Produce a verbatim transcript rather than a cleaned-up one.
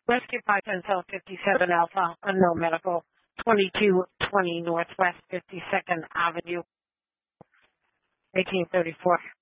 Rescue by Denzel fifty-seven Alpha, unknown medical, twenty-two twenty Northwest fifty-second Avenue, eighteen thirty-four.